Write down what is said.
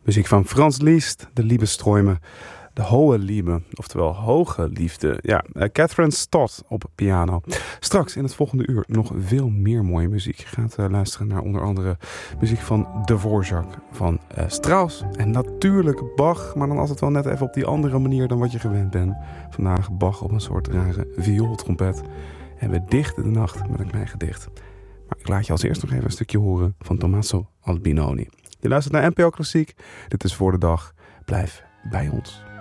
Muziek van Franz Liszt, de Liebesträume, de Hohe Liebe, oftewel Hoge Liefde. Ja, Catherine Stott op piano. Straks in het volgende uur nog veel meer mooie muziek. Je gaat luisteren naar onder andere muziek van Dvorak, van Strauss en natuurlijk Bach, maar dan altijd wel net even op die andere manier dan wat je gewend bent. Vandaag Bach op een soort rare viooltrompet. En we dichten de nacht met een klein gedicht. Maar ik laat je als eerst nog even een stukje horen van Tommaso Albinoni. Je luistert naar NPO Klassiek. Dit is Voor de Dag. Blijf bij ons.